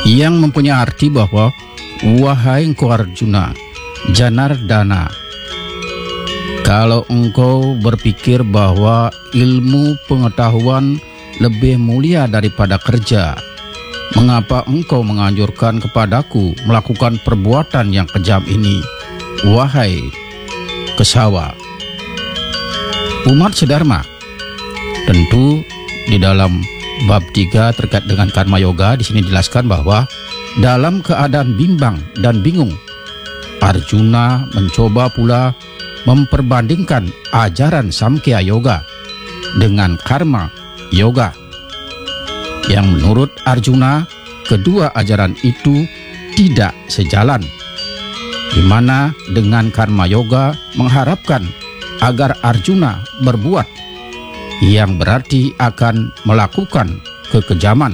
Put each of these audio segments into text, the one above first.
yang mempunyai arti bahwa wahai engkau Arjuna, Janardana, kalau engkau berpikir bahwa ilmu pengetahuan lebih mulia daripada kerja, mengapa engkau menganjurkan kepadaku melakukan perbuatan yang kejam ini, wahai Kesawa? Umat sedharma, tentu di dalam bab 3 terkait dengan karma yoga di sini dijelaskan bahwa dalam keadaan bimbang dan bingung, Arjuna mencoba pula memperbandingkan ajaran Samkhya Yoga dengan karma yoga, yang menurut Arjuna kedua ajaran itu tidak sejalan, di mana dengan karma yoga mengharapkan agar Arjuna berbuat yang berarti akan melakukan kekejaman.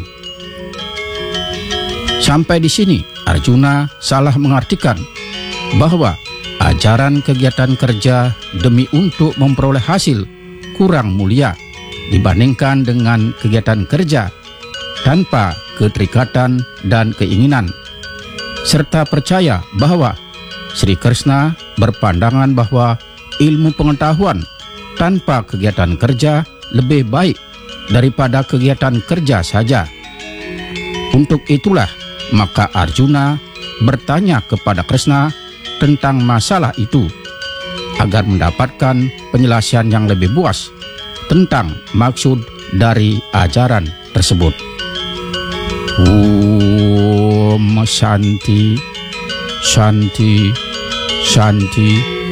Sampai di sini Arjuna salah mengartikan bahwa ajaran kegiatan kerja demi untuk memperoleh hasil kurang mulia dibandingkan dengan kegiatan kerja tanpa keterikatan dan keinginan, serta percaya bahwa Sri Krishna berpandangan bahwa ilmu pengetahuan tanpa kegiatan kerja lebih baik daripada kegiatan kerja saja. Untuk itulah maka Arjuna bertanya kepada Krishna tentang masalah itu agar mendapatkan penjelasan yang lebih puas tentang maksud dari ajaran tersebut. Om Shanti, Shanti, Shanti.